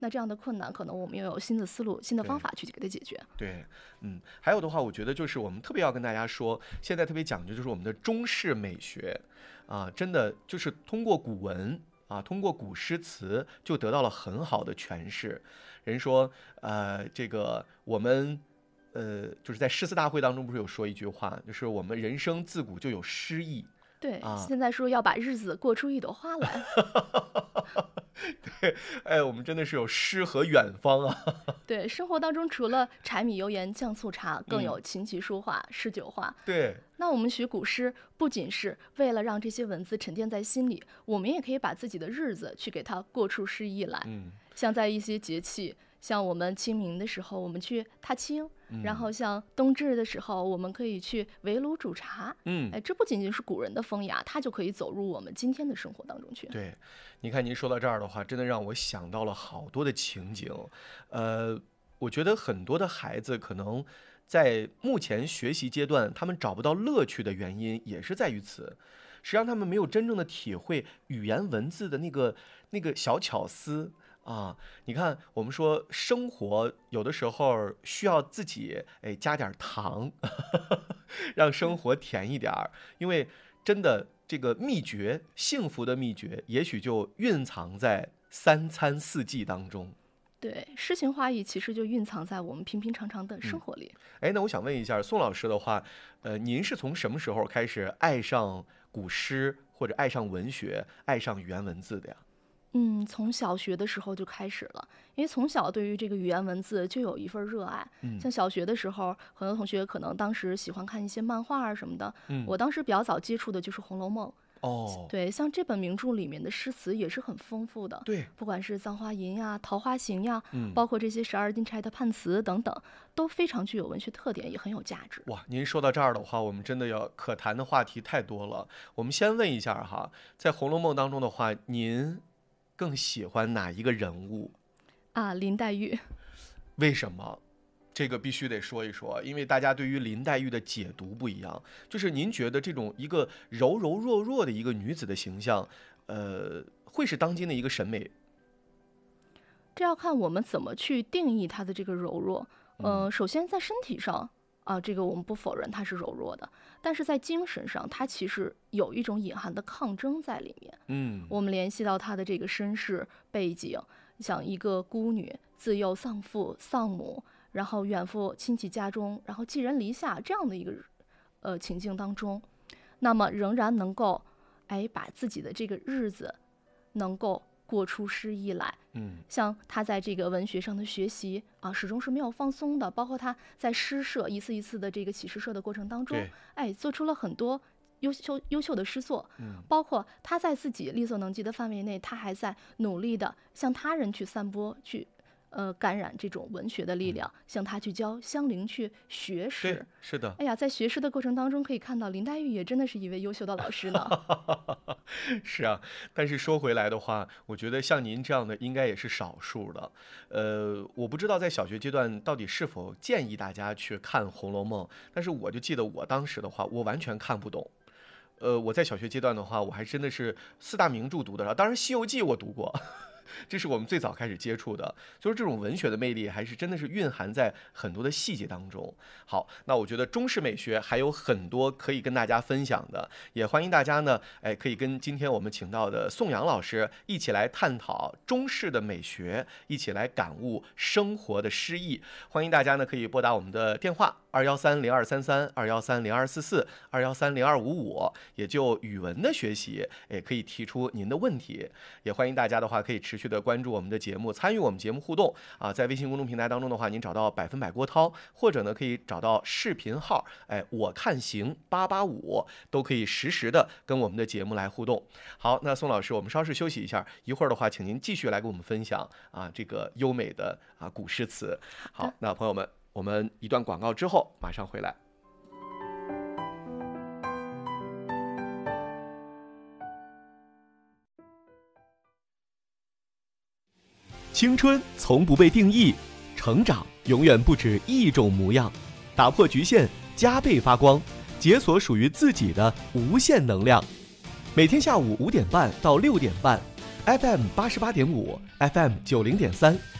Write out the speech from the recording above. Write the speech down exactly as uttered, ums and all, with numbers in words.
那这样的困难，可能我们要有新的思路、新的方法去给它解决。 对，嗯，还有的话，我觉得就是我们特别要跟大家说，现在特别讲究就是我们的中式美学啊，真的就是通过古文啊，通过古诗词就得到了很好的诠释。人说，呃，这个我们。呃，就是在诗词大会当中，不是有说一句话，就是我们人生自古就有诗意。 对， 啊、 现在说要把日子过出一朵花来。 对，哎，我们真的是有诗和远方啊。 对，生活当中除了柴米油盐酱醋茶，更有琴棋书画、诗酒画。 对， 那我们学古诗，不仅是为了让这些文字沉淀在心里，我们也可以把自己的日子去给它过出诗意来。 嗯， 像在一些节气，像我们清明的时候，我们去踏青。 嗯然后像冬至的时候，我们可以去围炉煮茶。 嗯， 哎，这不仅仅是古人的风雅，它就可以走入我们今天的生活当中去。 对，你看您说到这儿的话，真的让我想到了好多的情景。呃，我觉得很多的孩子可能在目前学习阶段，他们找不到乐趣的原因也是在于此。实际上，他们没有真正的体会语言文字的那个那个小巧思。啊，你看，我们说生活有的时候需要自己哎加点糖，让生活甜一点儿，因为真的这个秘诀，幸福的秘诀，也许就蕴藏在三餐四季当中。 对，诗情画意其实就蕴藏在我们平平常常的生活里。 哎、嗯，那我想问一下宋老师的话，呃，您是从什么时候开始爱上古诗，或者爱上文学，爱上语言文字的呀？ 嗯，从小学的时候就开始了，因为从小对于这个语言文字就有一份热爱。 嗯， 像小学的时候，很多同学可能当时喜欢看一些漫画啊什么的。 嗯， 我当时比较早接触的就是《红楼梦》。 哦， 对，像这本名著里面的诗词也是很丰富的。 对， 不管是《簪花吟》呀、《桃花行》呀， 嗯， 包括这些十二金钗的判词等等，都非常具有文学特点，也很有价值。 哇，您说到这儿的话，我们真的要可谈的话题太多了。我们先问一下哈，在《红楼梦》当中的话，您更喜欢哪一个人物啊？林黛玉。 为什么？这个必须得说一说，因为大家对于林黛玉的解读不一样。就是您觉得这种一个柔柔弱弱的一个女子的形象，呃，会是当今的一个审美？ 这要看我们怎么去定义她的这个柔弱。呃， 嗯、 首先在身体上啊，这个我们不否认她是柔弱的，但是在精神上，她其实有一种隐含的抗争在里面。 嗯， 我们联系到她的这个身世背景，像一个孤女自幼丧父丧母，然后远赴亲戚家中，然后寄人篱下这样的一个呃情境当中，那么仍然能够哎把自己的这个日子能够过出诗意来。 嗯， 像他在这个文学上的学习啊，始终是没有放松的，包括他在诗社一次一次的这个起诗社的过程当中，哎，做出了很多优秀优秀的诗作。 嗯， 包括他在自己力所能及的范围内，他还在努力的向他人去散播去。呃，感染这种文学的力量，嗯、向他去教香菱去学诗。 对，是的。 哎呀，在学诗的过程当中，可以看到林黛玉也真的是一位优秀的老师呢。 是啊，但是说回来的话，我觉得像您这样的应该也是少数的。呃，我不知道在小学阶段到底是否建议大家去看《红楼梦》，但是我就记得我当时的话，我完全看不懂。呃，我在小学阶段的话，我还真的是四大名著读的，当然《西游记》我读过。这是我们最早开始接触的，所以这种文学的魅力还是真的是蕴含在很多的细节当中。好，那我觉得中式美学还有很多可以跟大家分享的，也欢迎大家呢，哎，可以跟今天我们请到的宋阳老师一起来探讨中式的美学，一起来感悟生活的诗意。欢迎大家呢可以拨打我们的电话二幺三零二三三二幺三零二四四二幺三零二五五，也就语文的学习，也可以提出您的问题。也欢迎大家的话可以持续的关注我们的节目，参与我们节目互动啊，在微信公众平台当中的话，您找到百分百郭涛，或者呢可以找到视频号，哎，我看行八八五，都可以实时的跟我们的节目来互动。好，那宋老师，我们稍事休息一下，一会儿的话，请您继续来给我们分享啊这个优美的啊古诗词。好，那朋友们，我们一段广告之后马上回来。青春从不被定义，成长永远不止一种模样。打破局限，加倍发光，解锁属于自己的无限能量。每天下午五点半到六点半， F M 八十八点五，F M 九零点三，